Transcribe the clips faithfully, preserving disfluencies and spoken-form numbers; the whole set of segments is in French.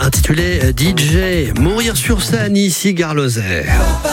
Intitulé D J, Mourir sur scène, ici Gare Lozère.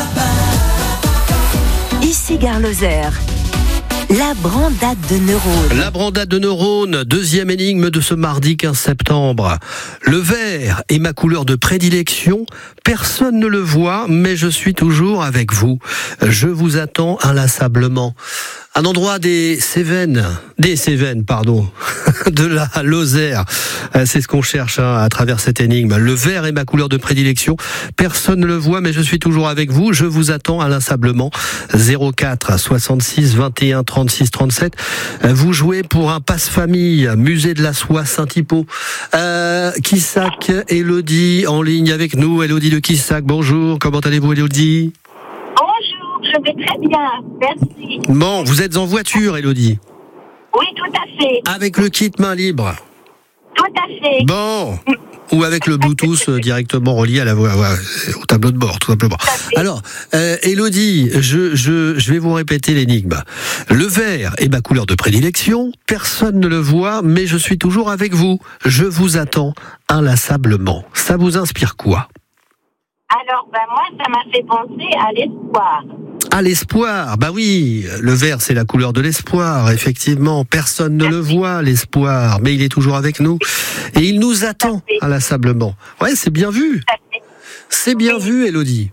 Ici Gare Lozère. La brandade de neurones. La brandade de neurones, deuxième énigme de ce mardi quinze septembre. Le vert est ma couleur de prédilection. Personne ne le voit, mais je suis toujours avec vous. Je vous attends inlassablement. Un endroit des Cévennes, des Cévennes, pardon, de la Lozère. C'est ce qu'on cherche hein, à travers cette énigme. Le vert est ma couleur de prédilection. Personne ne le voit, mais je suis toujours avec vous. Je vous attends inlassablement. zéro quatre soixante-six vingt et un trente-six trente-sept. Vous jouez pour un passe-famille, musée de la soie Saint-Hippo. Euh, Quissac, Elodie en ligne avec nous. Elodie de Quissac, bonjour. Comment allez-vous, Elodie? Bonjour, je vais très bien, merci. Bon, vous êtes en voiture, Elodie? Oui, tout à fait. Avec le kit main libre? Tout à fait. Bon, ou avec le Bluetooth euh, directement relié à la voix, ouais, au tableau de bord, tout simplement. Alors, euh, Elodie, je, je, je vais vous répéter l'énigme. Le vert est ma couleur de prédilection. Personne ne le voit, mais je suis toujours avec vous. Je vous attends inlassablement. Ça vous inspire quoi? Alors, ben moi, ça m'a fait penser à l'espoir. À l'espoir, bah oui, le vert c'est la couleur de l'espoir, effectivement, personne ne le voit l'espoir, mais il est toujours avec nous et il nous attend inlassablement. Ouais, c'est bien vu, c'est bien vu, Elodie.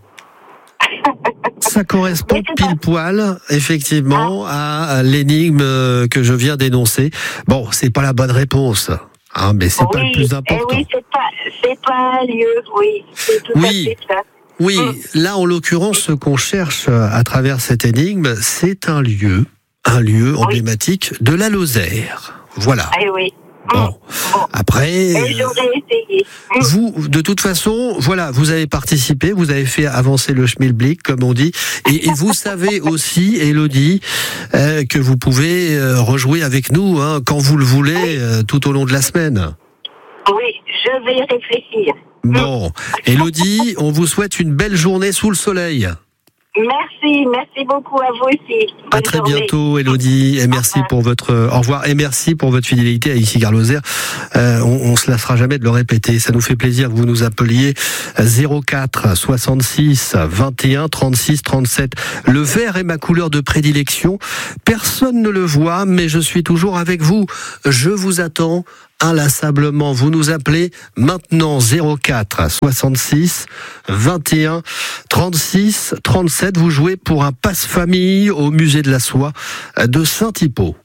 Ça correspond pile poil, effectivement, à l'énigme que je viens d'énoncer. Bon, c'est pas la bonne réponse. Hein, mais c'est oui, pas le plus important. Eh oui, c'est pas, c'est pas un lieu, oui, c'est tout oui. à fait ça. Oui, là, en l'occurrence, ce qu'on cherche à travers cette énigme, c'est un lieu, un lieu emblématique oui. de la Lozère. Voilà. Ah oui. Bon. bon. Après, Et j'aurais essayé. Vous, de toute façon, voilà, vous avez participé, vous avez fait avancer le schmilblick, comme on dit, et, et vous savez aussi, Elodie, euh, que vous pouvez euh, rejouer avec nous hein, quand vous le voulez, euh, tout au long de la semaine. Oui, je vais y réfléchir. Bon, Elodie, on vous souhaite une belle journée sous le soleil. Merci, merci beaucoup à vous aussi. Bonne à très journée. bientôt, Elodie, et merci pour votre au revoir et merci pour votre fidélité à ici Gare Lozère. Euh, on, on se lassera jamais de le répéter. Ça nous fait plaisir que vous nous appeliez zéro quatre soixante-six vingt et un trente-six trente-sept. Le vert est ma couleur de prédilection. Personne ne le voit, mais je suis toujours avec vous. Je vous attends inlassablement. Vous nous appelez maintenant zéro quatre soixante-six vingt et un trente-six trente-sept. Vous jouez pour un passe-famille au musée de la soie de Saint-Hippo.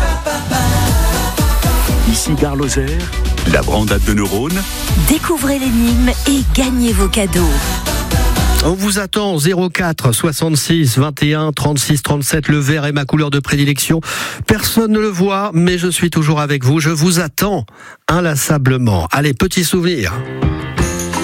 Ici Gare Lozère, la brandade de neurones. Découvrez l'énigme et gagnez vos cadeaux. On vous attend zéro quatre soixante-six vingt et un trente-six trente-sept. Le vert est ma couleur de prédilection. Personne ne le voit, mais je suis toujours avec vous. Je vous attends inlassablement. Allez, petit souvenir.